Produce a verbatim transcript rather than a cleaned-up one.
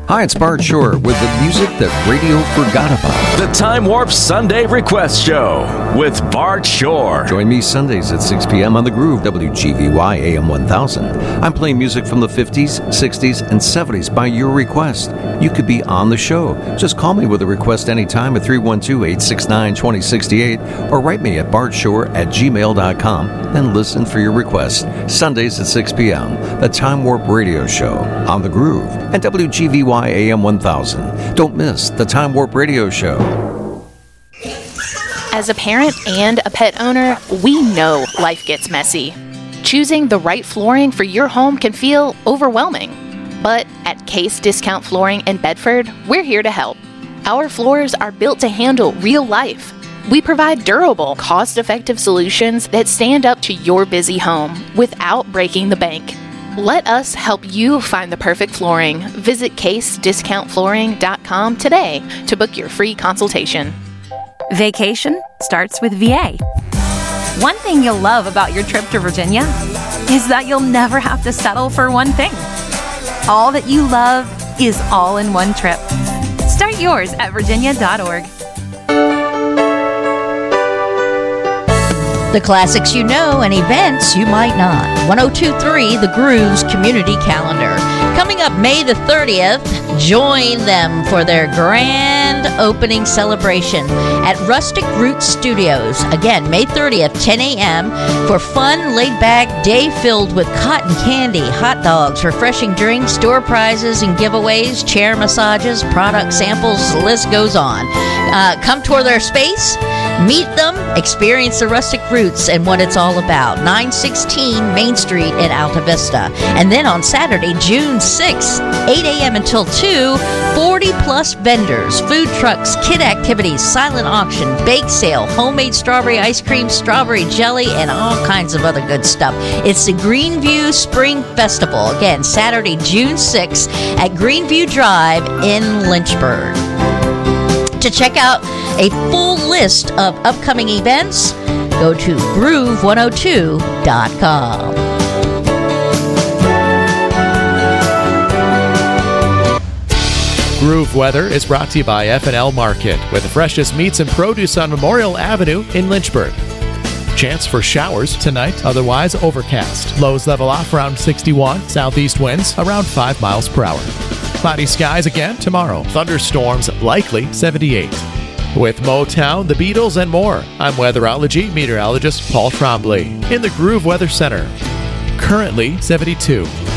Hi, it's Bart Shore with the music that radio forgot about. The Time Warp Sunday Request Show with Bart Shore. Join me Sundays at six p.m. on The Groove, W G V Y A M one thousand. I'm playing music from the fifties, sixties, and seventies by your request. You could be on the show. Just call me with a request anytime at three one two, eight six nine, two zero six eight or write me at bartshore at gmail dot com and listen for your request. Sundays at six p.m. The Time Warp Radio Show on The Groove and W G V Y A M one thousand. Don't miss the Time Warp Radio Show. As a parent and a pet owner, we know life gets messy. Choosing the right flooring for your home can feel overwhelming. But at Case Discount Flooring in Bedford, we're here to help. Our floors are built to handle real life. We provide durable, cost-effective solutions that stand up to your busy home without breaking the bank. Let us help you find the perfect flooring. Visit case discount flooring dot com today to book your free consultation. Vacation starts with V A. One thing you'll love about your trip to Virginia is that you'll never have to settle for one thing. All that you love is all in one trip. Start yours at virginia dot org. The classics you know and events you might not. one oh two point three The Groove's Community Calendar. Coming up May the thirtieth, join them for their grand opening celebration at Rustic Roots Studios. Again, May thirtieth, ten a.m. for fun, laid-back day filled with cotton candy, hot dogs, refreshing drinks, door prizes and giveaways, chair massages, product samples, the list goes on. Uh, come tour their space, meet them, experience the Rustic Roots and what it's all about. nine sixteen Main Street in Alta Vista. And then on Saturday, June sixth, eight a.m. until two, forty plus vendors, food trucks, kid activities, silent auction, bake sale, homemade strawberry ice cream, strawberry jelly, and all kinds of other good stuff. It's the Greenview Spring Festival. Again, Saturday, June sixth at Greenview Drive in Lynchburg. To check out a full list of upcoming events, go to groove one oh two dot com. Groove Weather is brought to you by F and L Market, with the freshest meats and produce on Memorial Avenue in Lynchburg. Chance for showers tonight, otherwise overcast. Lows level off around sixty-one, southeast winds around five miles per hour. Cloudy skies again tomorrow. Thunderstorms likely seventy-eight. With Motown, the Beatles, and more, I'm weatherology meteorologist Paul Trombley in the Groove Weather Center. Currently seventy-two.